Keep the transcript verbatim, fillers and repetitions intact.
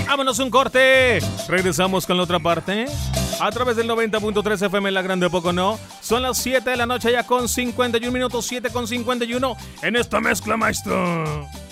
Vámonos un corte. Regresamos con la otra parte. A través del noventa punto tres F M en la Grande Pocono. Son las siete de la noche ya con cincuenta y un minutos. siete con cincuenta y uno en esta mezcla, maestro.